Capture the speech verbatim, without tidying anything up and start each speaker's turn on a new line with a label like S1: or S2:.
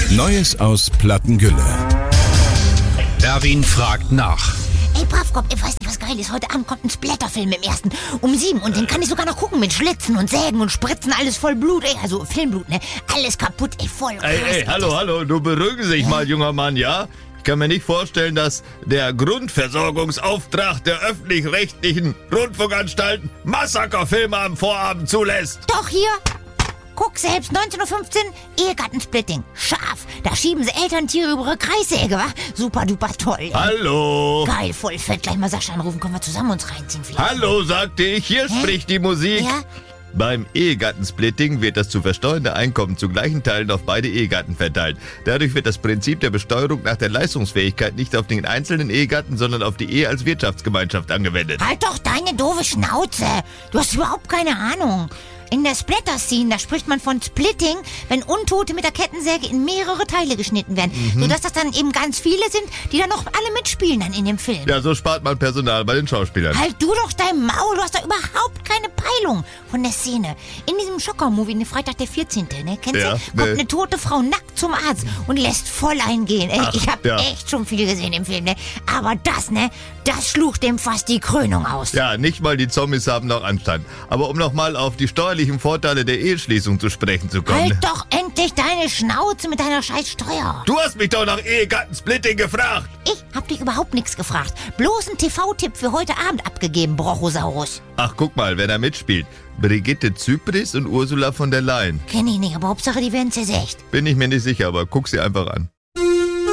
S1: Neues aus Plattengülle.
S2: Erwin fragt nach.
S3: Ey, Bravkopf, ich weiß nicht, was geil ist. Heute Abend kommt ein Splatterfilm im ersten um sieben und den kann ich sogar noch gucken mit Schlitzen und Sägen und Spritzen, alles voll Blut, ey. Also Filmblut, ne? Alles kaputt, ey, voll krass.
S4: Ey, ey, hallo, hallo, du beruhigen sich mal, junger Mann, ja? Ich kann mir nicht vorstellen, dass der Grundversorgungsauftrag der öffentlich-rechtlichen Rundfunkanstalten Massakerfilme am Vorabend zulässt.
S3: Doch, hier. Guck selbst, neunzehn Uhr fünfzehn, Ehegattensplitting. Scharf. Da schieben sie Elterntiere über ihre Kreissäge, wa? Super duper toll. Ey.
S4: Hallo.
S3: Geil, voll fett. Gleich mal Sascha anrufen, können wir zusammen uns reinziehen vielleicht.
S4: Hallo, sagte ich, hier
S3: Hä?
S4: spricht die Musik.
S3: Ja?
S4: Beim Ehegattensplitting wird das zu versteuernde Einkommen zu gleichen Teilen auf beide Ehegatten verteilt. Dadurch wird das Prinzip der Besteuerung nach der Leistungsfähigkeit nicht auf den einzelnen Ehegatten, sondern auf die Ehe als Wirtschaftsgemeinschaft angewendet.
S3: Halt doch deine doofe Schnauze. Du hast überhaupt keine Ahnung. In der Splatter-Scene, da spricht man von Splitting, wenn Untote mit der Kettensäge in mehrere Teile geschnitten werden. Mhm. Sodass das dann eben ganz viele sind, die dann noch alle mitspielen dann in dem Film.
S4: Ja, so spart man Personal bei den Schauspielern.
S3: Halt du doch dein Maul, du hast da überhaupt keine Peilung von der Szene. In diesem Schocker-Movie, ne, Freitag der vierzehnte, ne, kennst
S4: Ja,
S3: du? Kommt
S4: nee.
S3: eine tote Frau nackt zum Arzt und lässt voll eingehen. Ey,
S4: Ach,
S3: ich hab
S4: ja.
S3: echt schon viel gesehen im Film, ne? Aber das, ne, das schlug dem fast die Krönung aus.
S4: Ja, nicht mal die Zombies haben noch Anstand. Aber um nochmal auf die steuerlichen Vorteile der Eheschließung zu sprechen zu kommen.
S3: Halt doch endlich deine Schnauze mit deiner scheiß Steuer.
S4: Du hast mich doch nach Ehegattensplitting gefragt.
S3: Ich hab dich überhaupt nichts gefragt. Bloß ein T V-Tipp für heute Abend abgegeben, Brochosaurus.
S4: Ach, guck mal, wer da mitspielt. Brigitte Zypris und Ursula von der Leyen.
S3: Kenn ich nicht, aber Hauptsache, die werden zersägt.
S4: Bin ich mir nicht sicher, aber guck sie einfach an.